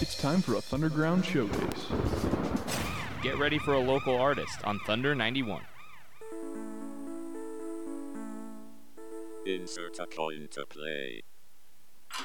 It's time for a Thunderground showcase. Get ready for a local artist on Thunder 91. Insert a coin to play.